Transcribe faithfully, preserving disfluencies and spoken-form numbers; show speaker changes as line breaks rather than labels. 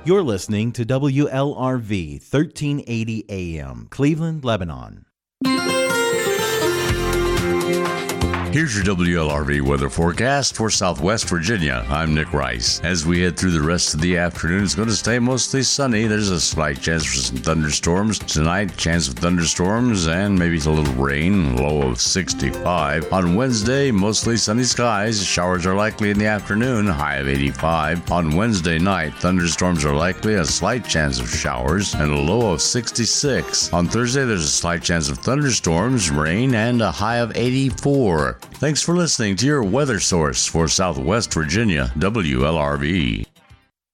You're listening to W L R V thirteen eighty A M, Cleveland, Lebanon.
Here's your W L R V weather forecast for Southwest Virginia. I'm Nick Rice. As we head through the rest of the afternoon, it's going to stay mostly sunny. There's a slight chance for some thunderstorms tonight. Chance of thunderstorms and maybe a little rain. Low of sixty-five. On Wednesday, mostly sunny skies. Showers are likely in the afternoon. High of eighty-five. On Wednesday night, thunderstorms are likely. A slight chance of showers and a low of sixty-six. On Thursday, there's a slight chance of thunderstorms, rain, and a high of eighty-four. Thanks for listening to your weather source for Southwest Virginia, W L R V.